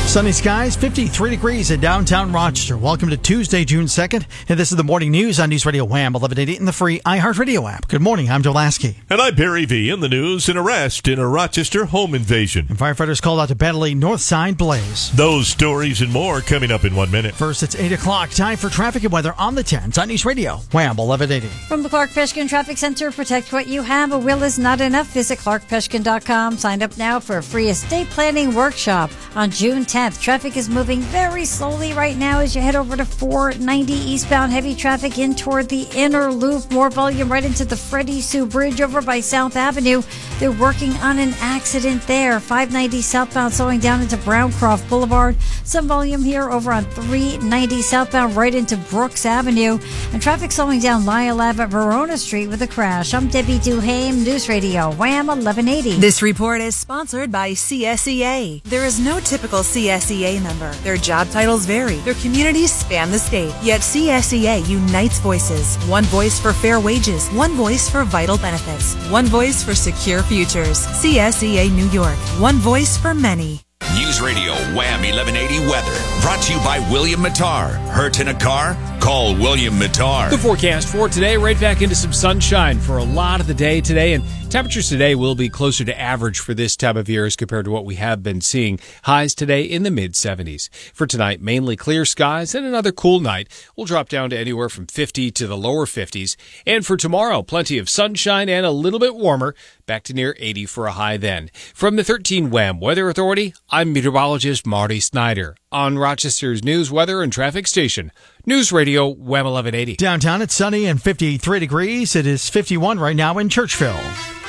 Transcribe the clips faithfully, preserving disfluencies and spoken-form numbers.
Sunny skies, fifty-three degrees in downtown Rochester. Welcome to Tuesday, June second. And this is the morning news on News Radio Wham eleven eighty in the free iHeartRadio app. Good morning, I'm Joe Lasky. And I'm Barry V. In the news, an arrest in a Rochester home invasion. And firefighters called out to battle a north side blaze. Those stories and more coming up in one minute. First, it's eight o'clock. Time for traffic and weather on the tens on News Radio Wham eleven eighty. From the Clark Peshkin Traffic Center, protect what you have. A will is not enough. Visit clark peshkin dot com. Sign up now for a free estate planning workshop on June tenth. Traffic is moving very slowly right now as you head over to four ninety eastbound. Heavy traffic in toward the inner loop. More volume right into the Freddie Sue Bridge over by South Avenue. They're working on an accident there. five ninety southbound slowing down into Browncroft Boulevard. Some volume here over on three ninety southbound right into Brooks Avenue. And traffic slowing down Lyle Ave at Verona Street with a crash. I'm Debbie Duhame, News Radio Wham eleven eighty. This report is sponsored by C S E A. There is no typical C S E A member. Their job titles vary. Their communities span the state. Yet C S E A unites voices. One voice for fair wages. One voice for vital benefits. One voice for secure futures. C S E A New York. One voice for many. News Radio Wham eleven eighty weather. Brought to you by William Mattar. Hurt in a car? Call William Mattar. The forecast for today, right back into some sunshine for a lot of the day today. And temperatures today will be closer to average for this time of year as compared to what we have been seeing. Highs today in the mid seventies. For tonight, mainly clear skies and another cool night. We'll drop down to anywhere from fifty to the lower fifties. And for tomorrow, plenty of sunshine and a little bit warmer. Back to near eighty for a high then. From the thirteen Wham Weather Authority, I'm meteorologist Marty Snyder on Rochester's news, weather, and traffic station. News Radio Wham eleven eighty. Downtown, it's sunny and fifty-three degrees. It is fifty-one right now in Churchville.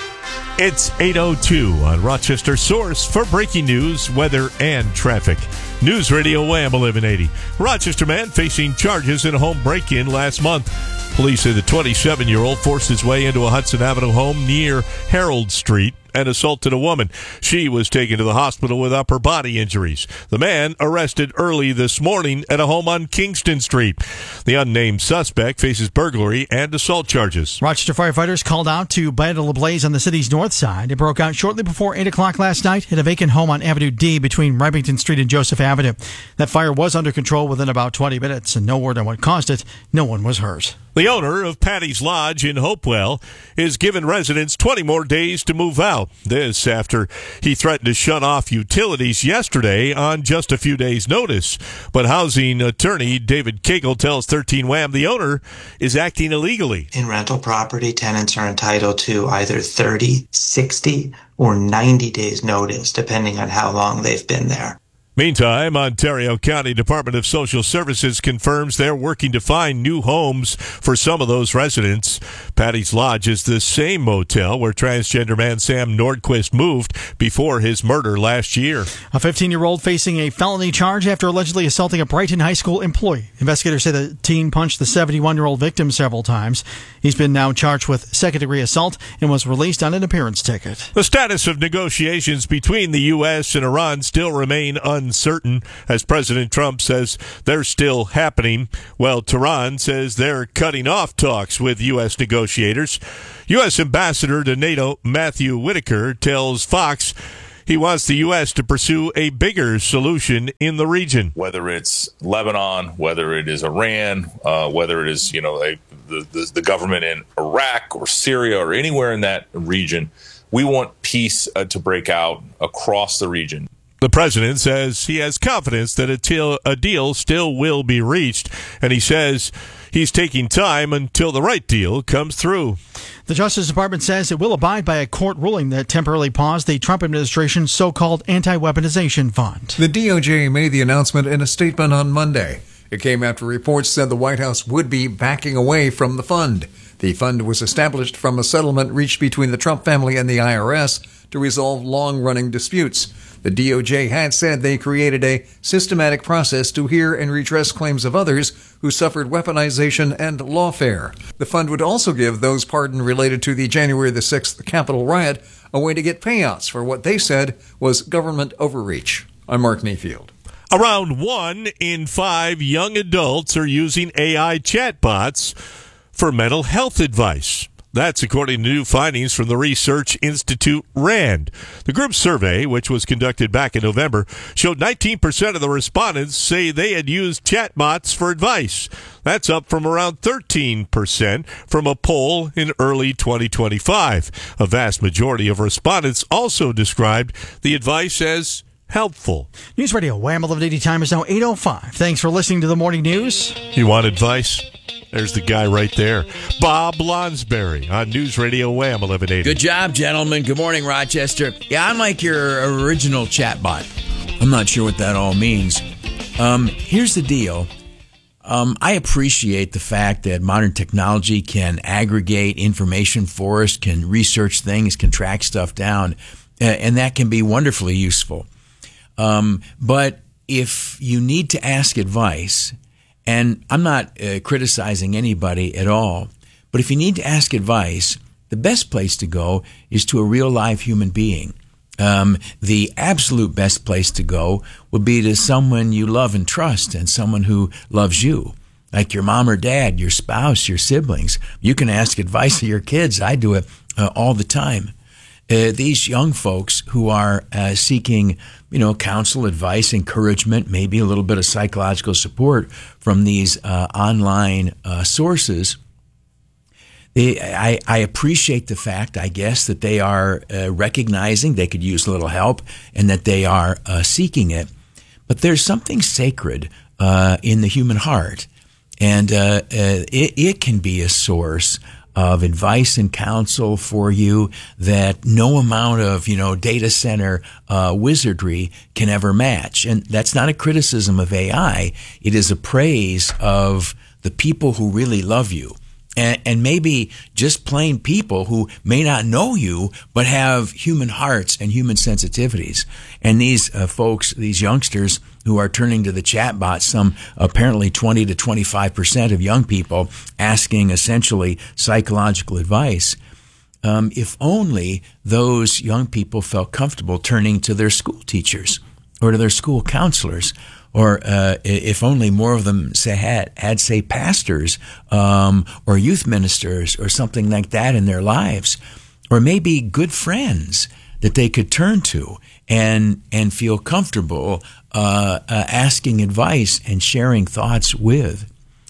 It's eight oh two on Rochester Source for breaking news, weather, and traffic. News Radio Wham eleven eighty. Rochester man facing charges in a home break-in last month. Police say the twenty-seven-year-old forced his way into a Hudson Avenue home near Harold Street and assaulted a woman. She was taken to the hospital with upper body injuries. The man arrested early this morning at a home on Kingston Street. The unnamed suspect faces burglary and assault charges. Rochester firefighters called out to battle a blaze on the city's north side. It broke out shortly before eight o'clock last night at a vacant home on Avenue D between Remington Street and Joseph Avenue. That fire was under control within about twenty minutes, and no word on what caused it. No one was hurt. The owner of Patty's Lodge in Hopewell is giving residents twenty more days to move out. This after he threatened to shut off utilities yesterday on just a few days' notice. But housing attorney David Cagle tells thirteen Wham the owner is acting illegally. In rental property, tenants are entitled to either thirty, sixty, or ninety days notice, depending on how long they've been there. Meantime, Ontario County Department of Social Services confirms they're working to find new homes for some of those residents. Patty's Lodge is the same motel where transgender man Sam Nordquist moved before his murder last year. A fifteen-year-old facing a felony charge after allegedly assaulting a Brighton High School employee. Investigators say the teen punched the seventy-one-year-old victim several times. He's been now charged with second-degree assault and was released on an appearance ticket. The status of negotiations between the U S and Iran still remain uncertain. Uncertain, as President Trump says they're still happening. Well, Tehran says they're cutting off talks with U S negotiators. U S Ambassador to NATO Matthew Whitaker tells Fox he wants the U S to pursue a bigger solution in the region. Whether it's Lebanon, whether it is Iran, uh, whether it is you know a, the, the the government in Iraq or Syria or anywhere in that region, we want peace uh, to break out across the region. The president says he has confidence that a, til- a deal still will be reached, and he says he's taking time until the right deal comes through. The Justice Department says it will abide by a court ruling that temporarily paused the Trump administration's so-called anti-weaponization fund. The D O J made the announcement in a statement on Monday. It came after reports said the White House would be backing away from the fund. The fund was established from a settlement reached between the Trump family and the I R S to resolve long-running disputes. The D O J had said they created a systematic process to hear and redress claims of others who suffered weaponization and lawfare. The fund would also give those pardoned related to the January the sixth Capitol riot a way to get payouts for what they said was government overreach. I'm Mark Mayfield. Around one in five young adults are using A I chatbots for mental health advice. That's according to new findings from the research institute RAND. The group survey, which was conducted back in November, showed nineteen percent of the respondents say they had used chatbots for advice. That's up from around thirteen percent from a poll in early twenty twenty-five. A vast majority of respondents also described the advice as helpful. News Radio Wham eleven eighty, time is now eight oh five. Thanks for listening to the morning news. You want advice? There's the guy right there, Bob Lonsberry on News Radio Wham eleven eighty. Good job, gentlemen. Good morning, Rochester. Yeah, I'm like your original chatbot. I'm not sure what that all means. Um, here's the deal. Um, I appreciate the fact that modern technology can aggregate information for us, can research things, can track stuff down, uh, and that can be wonderfully useful. Um, but if you need to ask advice, and I'm not uh, criticizing anybody at all, but if you need to ask advice, the best place to go is to a real live human being. Um, the absolute best place to go would be to someone you love and trust, and someone who loves you, like your mom or dad, your spouse, your siblings. You can ask advice of your kids. I do it uh, all the time. Uh, these young folks who are uh, seeking, you know, counsel, advice, encouragement, maybe a little bit of psychological support from these uh, online uh, sources, they, I, I appreciate the fact, I guess, that they are uh, recognizing they could use a little help and that they are uh, seeking it. But there's something sacred uh, in the human heart, and uh, uh, it, it can be a source of advice and counsel for you that no amount of, you know, data center uh, wizardry can ever match. And that's not a criticism of A I. It is a praise of the people who really love you. And, and maybe just plain people who may not know you, but have human hearts and human sensitivities. And these uh, folks, these youngsters who are turning to the chatbot, some apparently twenty to twenty-five percent of young people asking essentially psychological advice. Um, if only those young people felt comfortable turning to their school teachers or to their school counselors, or uh, if only more of them say, had, had, say, pastors um, or youth ministers or something like that in their lives, or maybe good friends that they could turn to and and feel comfortable uh, uh, asking advice and sharing thoughts with.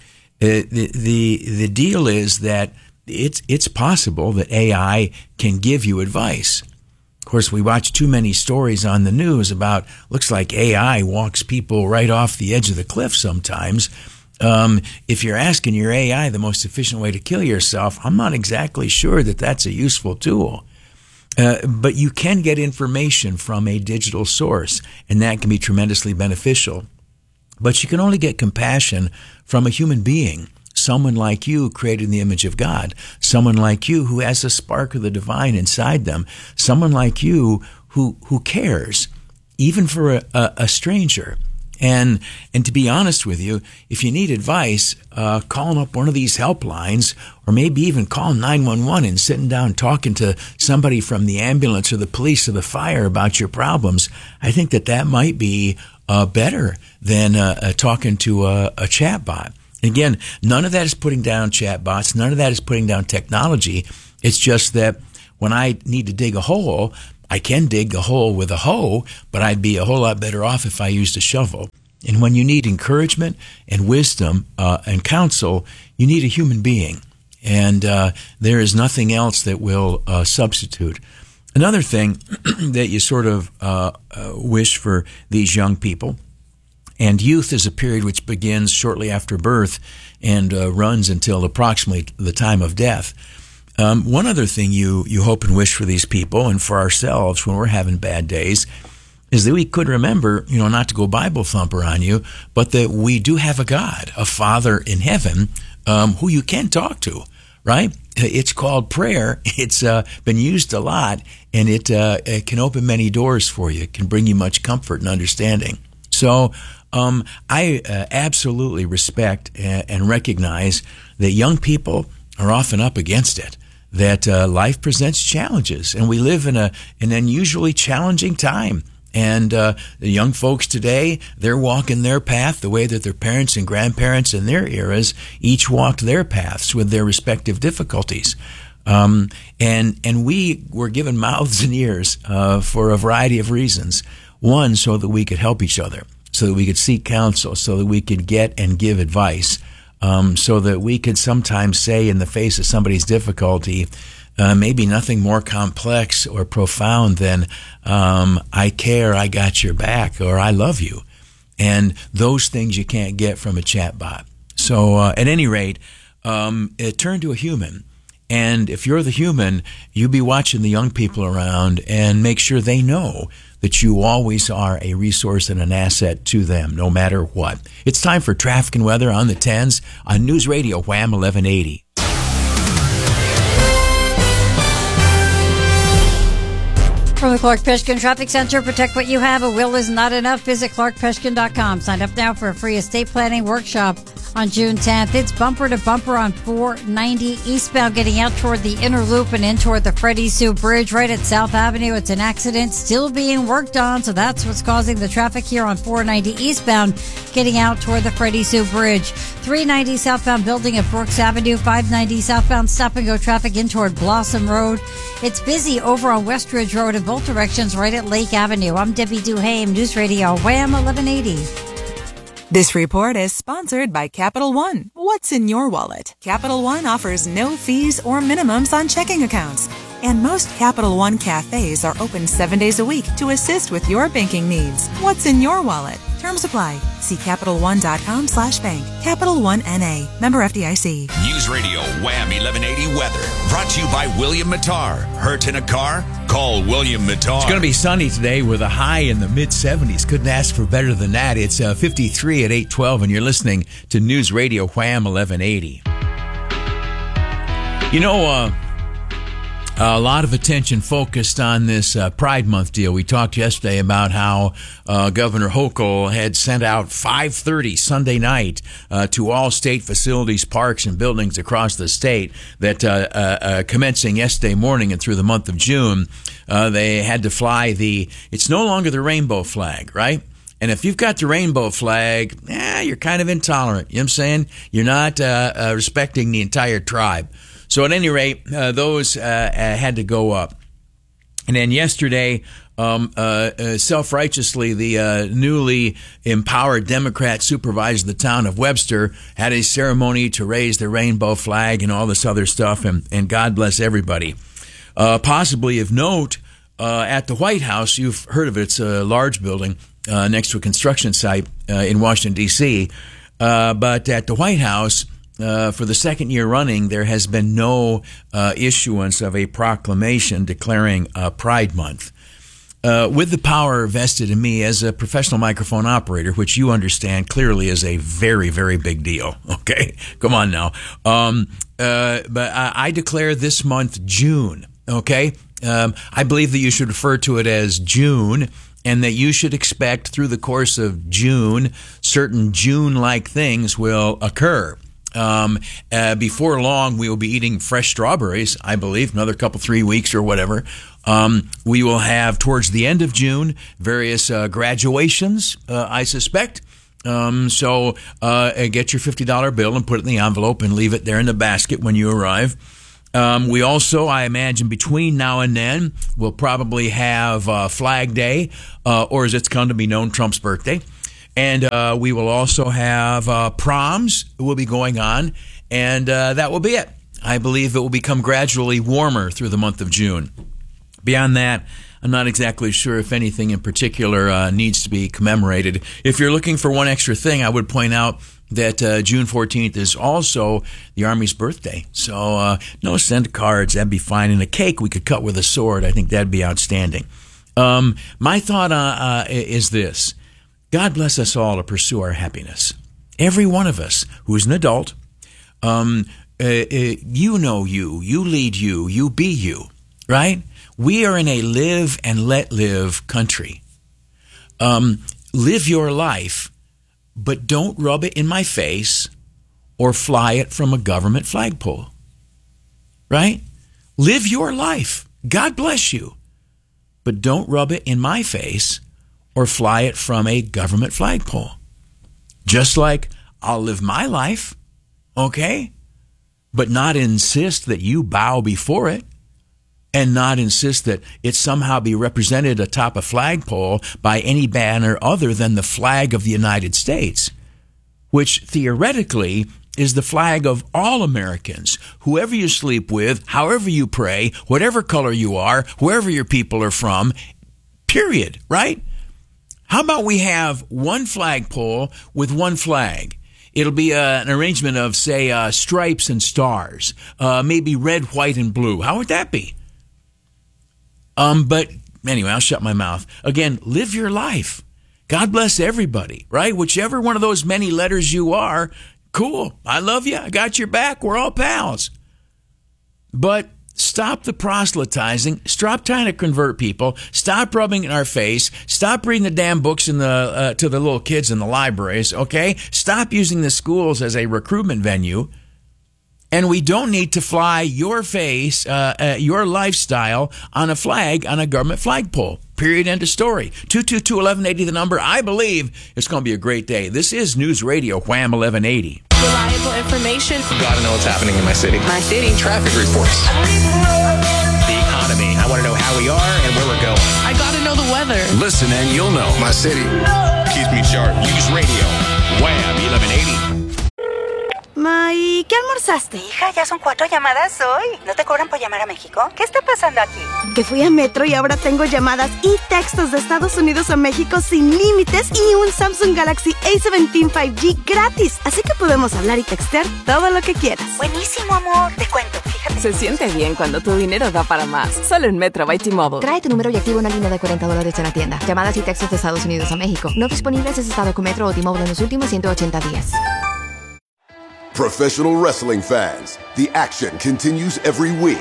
Uh, the the the deal is that it's it's possible that A I can give you advice. Of course, we watch too many stories on the news about, looks like A I walks people right off the edge of the cliff sometimes. Um, if you're asking your A I the most efficient way to kill yourself, I'm not exactly sure that that's a useful tool. Uh, but you can get information from a digital source, and that can be tremendously beneficial. But you can only get compassion from a human being. Someone like you created in the image of God, someone like you who has a spark of the divine inside them, someone like you who who cares, even for a, a, a stranger. And and to be honest with you, if you need advice, uh, calling up one of these helplines, or maybe even calling nine one one and sitting down talking to somebody from the ambulance or the police or the fire about your problems, I think that that might be uh, better than uh, uh, talking to a, a chatbot. Again, none of that is putting down chatbots. None of that is putting down technology. It's just that when I need to dig a hole, I can dig a hole with a hoe, but I'd be a whole lot better off if I used a shovel. And when you need encouragement and wisdom uh, and counsel, you need a human being. And uh, there is nothing else that will uh, substitute. Another thing that you sort of uh, uh, wish for these young people, and youth is a period which begins shortly after birth and uh, runs until approximately the time of death. Um, one other thing you, you hope and wish for these people and for ourselves when we're having bad days is that we could remember, you know, not to go Bible thumper on you, but that we do have a God, a Father in heaven, um, who you can talk to, right? It's called prayer. It's uh, been used a lot, and it, uh, it can open many doors for you. It can bring you much comfort and understanding. So um, I uh, absolutely respect and, and recognize that young people are often up against it, that uh, life presents challenges, and we live in a an unusually challenging time. And uh, the young folks today, they're walking their path the way that their parents and grandparents in their eras each walked their paths with their respective difficulties. Um, and and we were given mouths and ears uh, for a variety of reasons. One, so that we could help each other, so that we could seek counsel, so that we could get and give advice, um, so that we could sometimes say in the face of somebody's difficulty, uh, maybe nothing more complex or profound than um, I care, I got your back, or I love you. And those things you can't get from a chatbot. So uh, at any rate, um, it turned to a human. And if you're the human, you be watching the young people around and make sure they know that you always are a resource and an asset to them, no matter what. It's time for traffic and weather on the tens on News Radio Wham eleven eighty. From the Clark Peshkin Traffic Center, protect what you have. A will is not enough. Visit clark peshkin dot com. Sign up now for a free estate planning workshop on June tenth. It's bumper to bumper on four ninety eastbound, getting out toward the inner loop and in toward the Freddie Sue Bridge right at South Avenue. It's an accident still being worked on, so that's what's causing the traffic here on four ninety eastbound, getting out toward the Freddie Sue Bridge. three ninety southbound building at Brooks Avenue. five ninety southbound stop and go traffic in toward Blossom Road. It's busy over on West Ridge Road in both directions right at Lake Avenue. I'm Debbie Duhame, News Radio Wham eleven eighty. This report is sponsored by Capital One. What's in your wallet? Capital One offers no fees or minimums on checking accounts. And most Capital One cafes are open seven days a week to assist with your banking needs. What's in your wallet? Terms apply. See Capital One dot com slash bank. Capital One N A. Member F D I C. News Radio Wham eleven eighty weather. Brought to you by William Mattar. Hurt in a car? Call William Mattar. It's going to be sunny today with a high in the mid seventies. Couldn't ask for better than that. It's uh, fifty-three at eight twelve, and you're listening to News Radio Wham eleven eighty. You know, uh, a lot of attention focused on this uh, Pride Month deal. We talked yesterday about how uh, Governor Hochul had sent out five thirty Sunday night uh, to all state facilities, parks, and buildings across the state that uh, uh, uh, commencing yesterday morning and through the month of June, uh, they had to fly the, it's no longer the rainbow flag, right? And if you've got the rainbow flag, eh, you're kind of intolerant. You know what I'm saying? You're not uh, uh, respecting the entire tribe. So at any rate, uh, those uh, uh, had to go up. And then yesterday, um, uh, uh, self-righteously, the uh, newly empowered Democrat supervisor of the town of Webster had a ceremony to raise the rainbow flag and all this other stuff, and, and God bless everybody. Uh, possibly of note, uh, at the White House, you've heard of it, it's a large building uh, next to a construction site uh, in Washington, D C, uh, but at the White House, Uh, for the second year running, there has been no uh, issuance of a proclamation declaring uh, Pride Month. Uh, with the power vested in me as a professional microphone operator, which you understand clearly is a very, very big deal. Okay, come on now. Um, uh, but I, I declare this month June. Okay, um, I believe that you should refer to it as June, and that you should expect through the course of June, certain June-like things will occur. Um, uh, before long, we will be eating fresh strawberries, I believe, another couple, three weeks or whatever. Um, we will have, towards the end of June, various uh, graduations, uh, I suspect. Um, so uh, get your fifty dollar bill and put it in the envelope and leave it there in the basket when you arrive. Um, we also, I imagine, between now and then, we'll probably have uh, Flag Day, uh, or as it's come to be known, Trump's birthday. And uh, we will also have uh, proms will be going on, and uh, that will be it. I believe it will become gradually warmer through the month of June. Beyond that, I'm not exactly sure if anything in particular uh, needs to be commemorated. If you're looking for one extra thing, I would point out that uh, June fourteenth is also the Army's birthday. So uh, no send cards, that'd be fine. And a cake we could cut with a sword, I think that'd be outstanding. Um, my thought uh, uh, is this. God bless us all to pursue our happiness. Every one of us who is an adult, um, uh, uh, you know you, you lead you, you be you, right? We are in a live and let live country. Um, live your life, but don't rub it in my face or fly it from a government flagpole, right? Live your life. God bless you, but don't rub it in my face or fly it from a government flagpole. Just like I'll live my life, okay? but not insist that you bow before it, and not insist that it somehow be represented atop a flagpole by any banner other than the flag of the United States, which theoretically is the flag of all Americans, whoever you sleep with, however you pray, whatever color you are, wherever your people are from, period, right? How about we have one flagpole with one flag? It'll be uh, an arrangement of, say, uh, stripes and stars, uh, maybe red, white, and blue. How would that be? Um, but anyway, I'll shut my mouth. Again, live your life. God bless everybody, right? Whichever one of those many letters you are, cool. I love you. I got your back. We're all pals. But stop the proselytizing. Stop trying to convert people. Stop rubbing in our face. Stop reading the damn books in the uh, to the little kids in the libraries, okay? Stop using the schools as a recruitment venue. And we don't need to fly your face, uh, uh, your lifestyle on a flag, on a government flagpole. Period. End of story. two two two, eleven eighty, the number. I believe it's going to be a great day. This is News Radio Wham eleven eighty. Reliable information. Gotta know what's happening in my city. My city. Traffic reports. The economy. I want to know how we are and where we're going. I gotta know the weather. Listen and you'll know. My city keeps me sharp. News Radio Wham eleven eighty. Ma, ¿y qué almorzaste? Hija, ya son cuatro llamadas hoy. ¿No te cobran por llamar a México? ¿Qué está pasando aquí? Que fui a Metro y ahora tengo llamadas y textos de Estados Unidos a México sin límites y un Samsung Galaxy A diecisiete cinco G gratis. Así que podemos hablar y textear todo lo que quieras. Buenísimo, amor. Te cuento, fíjate. Se siente bien cuando tu dinero da para más. Solo en Metro by T-Mobile. Trae tu número y activa una línea de cuarenta dólares en la tienda. Llamadas y textos de Estados Unidos a México. No disponibles si has estado con Metro o T-Mobile en los últimos ciento ochenta días. Professional wrestling fans, the action continues every week.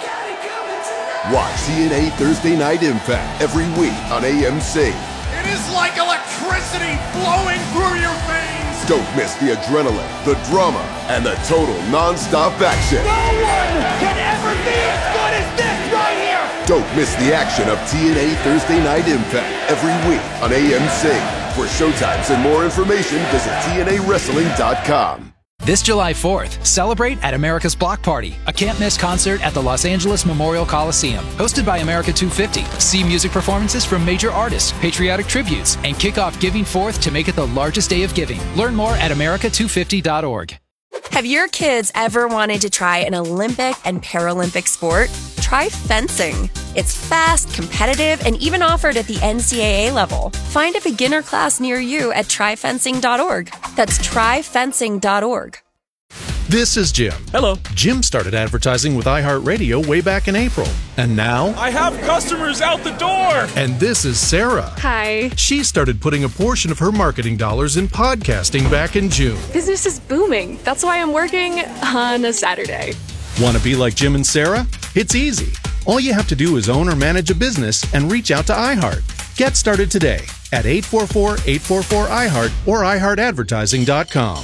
Watch T N A Thursday Night Impact every week on A M C. It is like electricity flowing through your veins. Don't miss the adrenaline, the drama, and the total non-stop action. No one can ever be as good as this right here. Don't miss the action of T N A Thursday Night Impact every week on A M C. For showtimes and more information, visit T N A wrestling dot com. This July fourth, celebrate at America's Block Party, a can't-miss concert at the Los Angeles Memorial Coliseum. Hosted by America two fifty. See music performances from major artists, patriotic tributes, and kick off Giving Forth to make it the largest day of giving. Learn more at America two fifty dot org. Have your kids ever wanted to try an Olympic and Paralympic sport? Try fencing. It's fast, competitive, and even offered at the N C double A level. Find a beginner class near you at try fencing dot org. That's try fencing dot org. This is Jim. Hello. Jim started advertising with iHeartRadio way back in April. And now... I have customers out the door! And this is Sarah. Hi. She started putting a portion of her marketing dollars in podcasting back in June. Business is booming. That's why I'm working on a Saturday. Want to be like Jim and Sarah? It's easy. All you have to do is own or manage a business and reach out to iHeart. Get started today at eight four four, eight four four, I heart or i heart advertising dot com.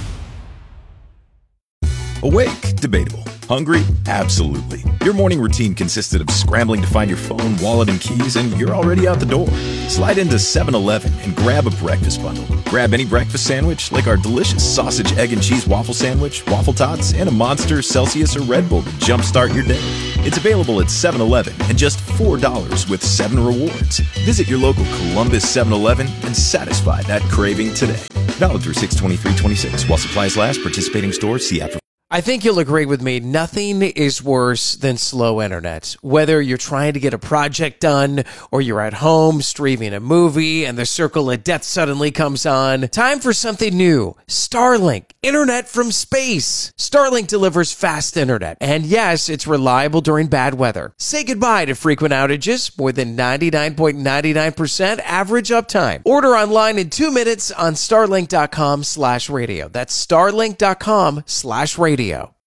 Awake? Debatable. Hungry? Absolutely. Your morning routine consisted of scrambling to find your phone, wallet, and keys, and you're already out the door. Slide into seven eleven and grab a breakfast bundle. Grab any breakfast sandwich, like our delicious sausage, egg, and cheese waffle sandwich, waffle tots, and a Monster, Celsius, or Red Bull to jumpstart your day. It's available at seven eleven and just four dollars with seven rewards. Visit your local Columbus seven eleven and satisfy that craving today. Valid through six twenty-three twenty-six. While supplies last, participating stores, see app for... I think you'll agree with me, nothing is worse than slow internet. Whether you're trying to get a project done or you're at home streaming a movie and the circle of death suddenly comes on, time for something new. Starlink, internet from space. Starlink delivers fast internet. And yes, it's reliable during bad weather. Say goodbye to frequent outages, more than ninety-nine point nine nine percent average uptime. Order online in two minutes on starlink dot com slash radio. That's starlink dot com slash radio.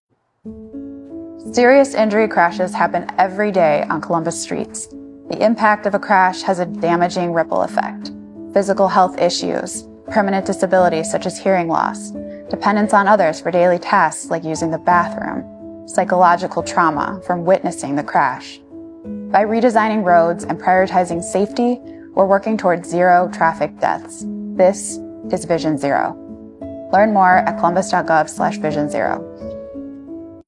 Serious injury crashes happen every day on Columbus streets. The impact of a crash has a damaging ripple effect. Physical health issues, permanent disabilities such as hearing loss, dependence on others for daily tasks like using the bathroom, psychological trauma from witnessing the crash. By redesigning roads and prioritizing safety, we're working towards zero traffic deaths. This is Vision Zero. Learn more at columbus dot gov slash vision zero.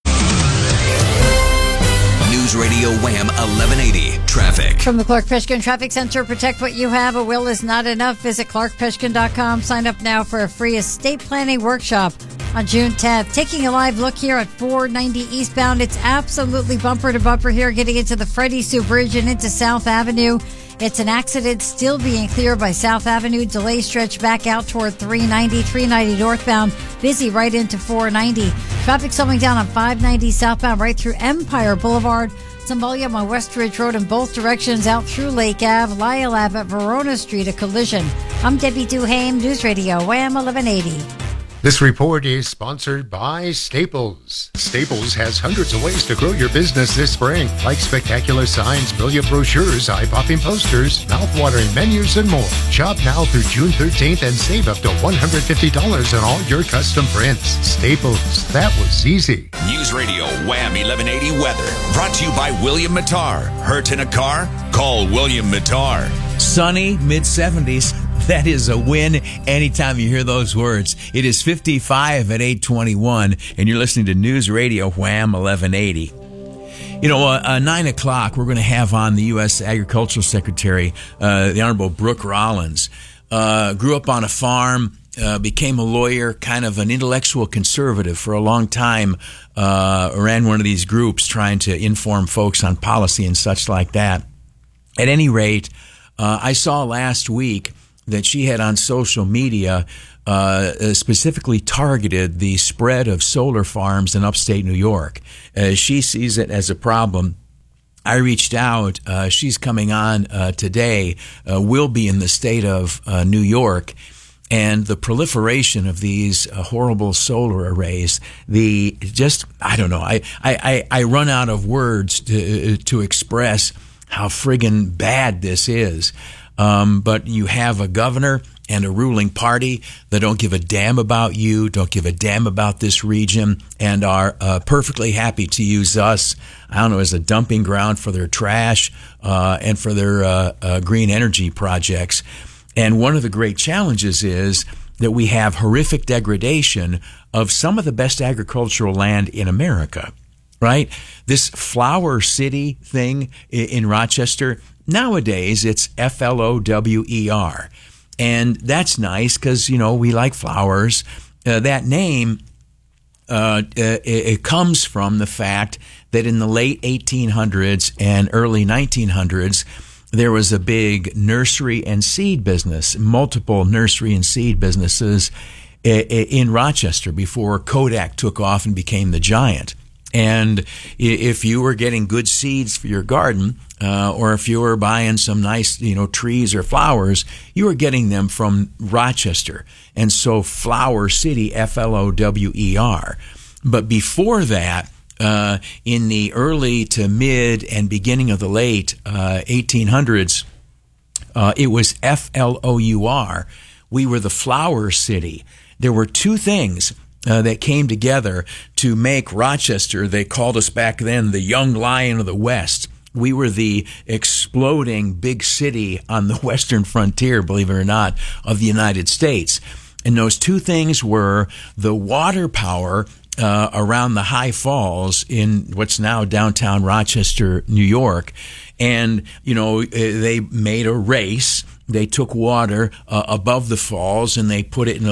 News Radio Wham eleven eighty traffic. From the Clark Peshkin Traffic Center, protect what you have. A will is not enough. Visit clark peshkin dot com. Sign up now for a free estate planning workshop on June tenth. Taking a live look here at four ninety eastbound. It's absolutely bumper to bumper here, getting into the Freddie Sue Bridge and into South Avenue. It's an accident still being cleared by South Avenue. Delay stretch back out toward three ninety, three ninety northbound. Busy right into four ninety. Traffic slowing down on five ninety southbound right through Empire Boulevard. Some volume on West Ridge Road in both directions out through Lake Ave. Lyle Ave at Verona Street, a collision. I'm Debbie Duhame, News Radio Wham eleven eighty. This report is sponsored by Staples. Staples has hundreds of ways to grow your business this spring, like spectacular signs, brilliant brochures, eye-popping posters, mouth-watering menus, and more. Shop now through June thirteenth and save up to one hundred fifty dollars on all your custom prints. Staples, that was easy. News Radio Wham eleven eighty weather, brought to you by William Mattar. Hurt in a car? Call William Mattar. Sunny, mid seventies. That is a win anytime you hear those words. It is fifty-five at eight twenty-one, and you're listening to News Radio Wham eleven eighty. You know, uh, uh, nine o'clock, we're going to have on the U S Agricultural Secretary, uh, the Honorable Brooke Rollins. Uh, grew up on a farm, uh, became a lawyer, kind of an intellectual conservative for a long time, uh, ran one of these groups trying to inform folks on policy and such like that. At any rate, uh, I saw last week that she had on social media uh, specifically targeted the spread of solar farms in upstate New York. Uh, she sees it as a problem. I reached out. Uh, she's coming on uh, today. Uh, will be in the state of uh, New York. And the proliferation of these uh, horrible solar arrays, the just, I don't know, I, I, I run out of words to, to express how friggin' bad this is. Um, but you have a governor and a ruling party that don't give a damn about you, don't give a damn about this region, and are uh, perfectly happy to use us, I don't know, as a dumping ground for their trash uh, and for their uh, uh, green energy projects. And one of the great challenges is that we have horrific degradation of some of the best agricultural land in America, right? This Flower City thing in Rochester, nowadays, it's F L O W E R. And that's nice because, you know, we like flowers. Uh, that name, uh, it, it comes from the fact that in the late eighteen hundreds and early nineteen hundreds, there was a big nursery and seed business, multiple nursery and seed businesses in Rochester before Kodak took off and became the giant. And if you were getting good seeds for your garden, uh, or if you were buying some nice, you know, trees or flowers, you were getting them from Rochester. And so Flower City, F L O W E R. But before that, uh, in the early to mid and beginning of the late uh, eighteen hundreds, uh, it was F L O U R. We were the Flower City. There were two things Uh, that came together to make Rochester, they called us back then the young lion of the West. We were the exploding big city on the western frontier, believe it or not, of the United States. And those two things were the water power uh, around the High Falls in what's now downtown Rochester, New York. And, you know, they made a race. They took water uh, above the falls and they put it in a